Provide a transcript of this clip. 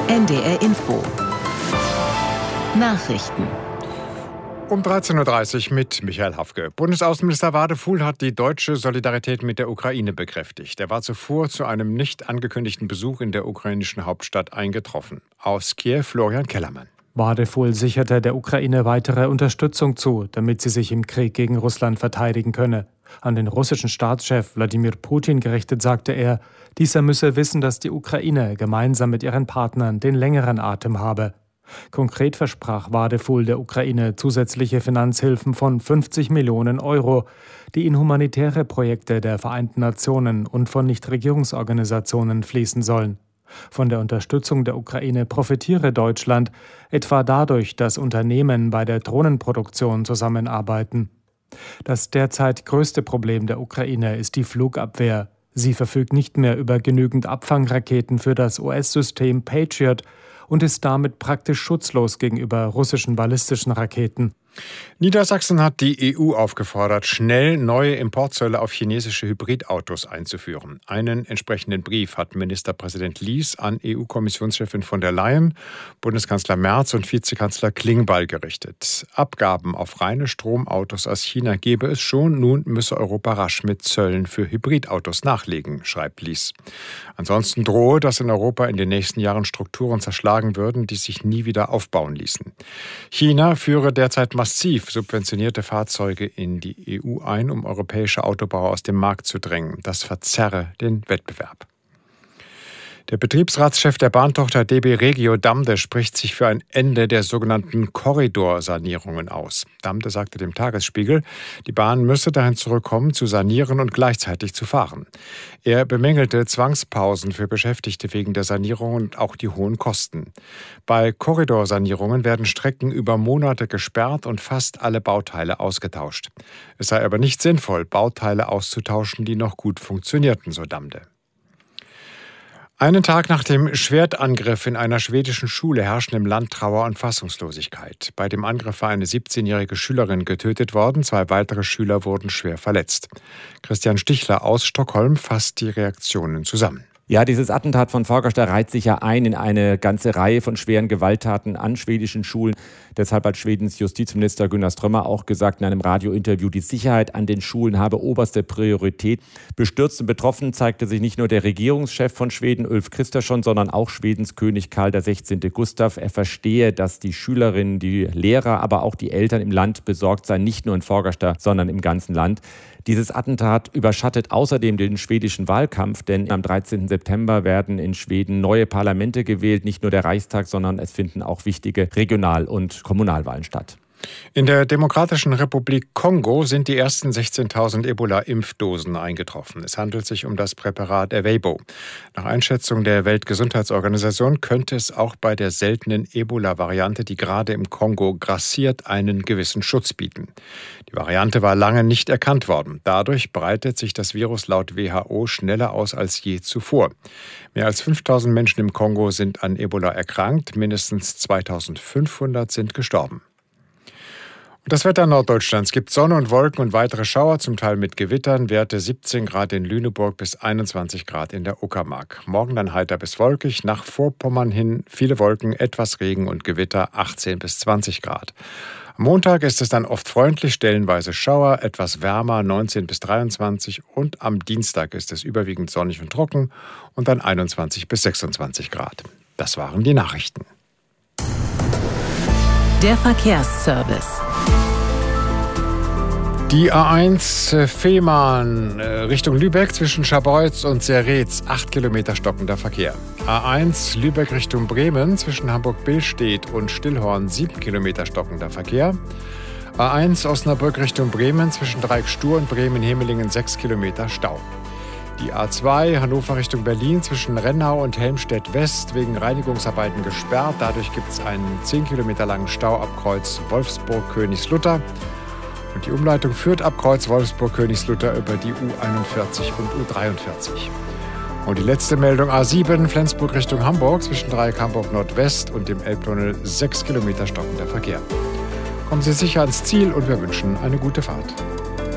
NDR Info. Nachrichten. Um 13.30 Uhr mit Michael Hafke. Bundesaußenminister Wadefuhl hat die deutsche Solidarität mit der Ukraine bekräftigt. Er war zuvor zu einem nicht angekündigten Besuch in der ukrainischen Hauptstadt eingetroffen. Aus Kiew Florian Kellermann. Wadefuhl sicherte der Ukraine weitere Unterstützung zu, damit sie sich im Krieg gegen Russland verteidigen könne. An den russischen Staatschef Wladimir Putin gerichtet sagte er, dieser müsse wissen, dass die Ukraine gemeinsam mit ihren Partnern den längeren Atem habe. Konkret versprach Wadefuhl der Ukraine zusätzliche Finanzhilfen von 50 Millionen Euro, die in humanitäre Projekte der Vereinten Nationen und von Nichtregierungsorganisationen fließen sollen. Von der Unterstützung der Ukraine profitiere Deutschland, etwa dadurch, dass Unternehmen bei der Drohnenproduktion zusammenarbeiten. Das derzeit größte Problem der Ukraine ist die Flugabwehr. Sie verfügt nicht mehr über genügend Abfangraketen für das US-System Patriot und ist damit praktisch schutzlos gegenüber russischen ballistischen Raketen. Niedersachsen hat die EU aufgefordert, schnell neue Importzölle auf chinesische Hybridautos einzuführen. Einen entsprechenden Brief hat Ministerpräsident Lies an EU-Kommissionschefin von der Leyen, Bundeskanzler Merz und Vizekanzler Klingbeil gerichtet. Abgaben auf reine Stromautos aus China gebe es schon, nun müsse Europa rasch mit Zöllen für Hybridautos nachlegen, schreibt Lies. Ansonsten drohe, dass in Europa in den nächsten Jahren Strukturen zerschlagen würden, die sich nie wieder aufbauen ließen. China führe derzeit massiv subventionierte Fahrzeuge in die EU ein, um europäische Autobauer aus dem Markt zu drängen. Das verzerre den Wettbewerb. Der Betriebsratschef der Bahntochter DB Regio Damde spricht sich für ein Ende der sogenannten Korridorsanierungen aus. Damde sagte dem Tagesspiegel, die Bahn müsse dahin zurückkommen, zu sanieren und gleichzeitig zu fahren. Er bemängelte Zwangspausen für Beschäftigte wegen der Sanierung und auch die hohen Kosten. Bei Korridorsanierungen werden Strecken über Monate gesperrt und fast alle Bauteile ausgetauscht. Es sei aber nicht sinnvoll, Bauteile auszutauschen, die noch gut funktionierten, so Damde. Einen Tag nach dem Schwertangriff in einer schwedischen Schule herrschen im Land Trauer und Fassungslosigkeit. Bei dem Angriff war eine 17-jährige Schülerin getötet worden, 2 weitere Schüler wurden schwer verletzt. Christian Stichler aus Stockholm fasst die Reaktionen zusammen. Ja, dieses Attentat von Fagersta reiht sich ja ein in eine ganze Reihe von schweren Gewalttaten an schwedischen Schulen. Deshalb hat Schwedens Justizminister Gunnar Strömmer auch gesagt in einem Radiointerview, die Sicherheit an den Schulen habe oberste Priorität. Bestürzt und betroffen zeigte sich nicht nur der Regierungschef von Schweden, Ulf Kristersson, sondern auch Schwedens König Karl XVI. Gustav. Er verstehe, dass die Schülerinnen, die Lehrer, aber auch die Eltern im Land besorgt seien, nicht nur in Fagersta, sondern im ganzen Land. Dieses Attentat überschattet außerdem den schwedischen Wahlkampf, denn am 13. September werden in Schweden neue Parlamente gewählt, nicht nur der Reichstag, sondern es finden auch wichtige Regional- und Kommunalwahlen statt. In der Demokratischen Republik Kongo sind die ersten 16.000 Ebola-Impfdosen eingetroffen. Es handelt sich um das Präparat Ervebo. Nach Einschätzung der Weltgesundheitsorganisation könnte es auch bei der seltenen Ebola-Variante, die gerade im Kongo grassiert, einen gewissen Schutz bieten. Die Variante war lange nicht erkannt worden. Dadurch breitet sich das Virus laut WHO schneller aus als je zuvor. Mehr als 5.000 Menschen im Kongo sind an Ebola erkrankt, mindestens 2.500 sind gestorben. Das Wetter Norddeutschlands gibt Sonne und Wolken und weitere Schauer, zum Teil mit Gewittern, Werte 17 Grad in Lüneburg bis 21 Grad in der Uckermark. Morgen dann heiter bis wolkig, nach Vorpommern hin viele Wolken, etwas Regen und Gewitter, 18 bis 20 Grad. Am Montag ist es dann oft freundlich, stellenweise Schauer, etwas wärmer, 19 bis 23 und am Dienstag ist es überwiegend sonnig und trocken und dann 21 bis 26 Grad. Das waren die Nachrichten. Der Verkehrsservice. Die A1 Fehmarn Richtung Lübeck zwischen Scharbeutz und Serretz, 8 Kilometer stockender Verkehr. A1 Lübeck Richtung Bremen zwischen Hamburg-Billstedt und Stillhorn, 7 Kilometer stockender Verkehr. A1 Osnabrück Richtung Bremen zwischen Dreieck-Stur und Bremen-Hemelingen, 6 Kilometer Stau. Die A2 Hannover Richtung Berlin zwischen Rennau und Helmstedt-West wegen Reinigungsarbeiten gesperrt. Dadurch gibt es einen 10 Kilometer langen Stau ab Kreuz Wolfsburg-Königslutter. Und die Umleitung führt ab Kreuz Wolfsburg-Königslutter über die U41 und U43. Und die letzte Meldung A7 Flensburg Richtung Hamburg zwischen Dreieck Hamburg Nordwest und dem Elbtunnel, 6 Kilometer stockender Verkehr. Kommen Sie sicher ans Ziel und wir wünschen eine gute Fahrt.